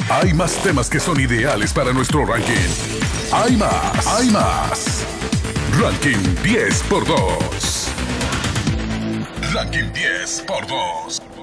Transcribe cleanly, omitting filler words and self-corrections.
Hay más temas que son ideales para nuestro ranking. Hay más, hay más. Ranking 10 por 2. Ranking 10 por 2.